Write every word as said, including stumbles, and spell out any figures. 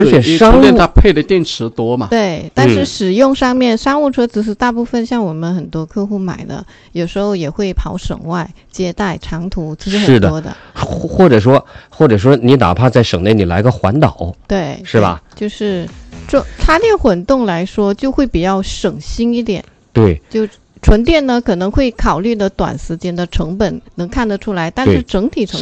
而且商务充电它配的电池多嘛。 对，但是使用上面、嗯、商务车只是大部分像我们很多客户买的，有时候也会跑省外接待长途，这是很多的。 的或者说或者说你哪怕在省内你来个环岛， 对， 是吧？ 就是就插电混动来说就会比较省心一点。 对， 就纯电呢可能会考虑的短时间的成本能看得出来，但是整体成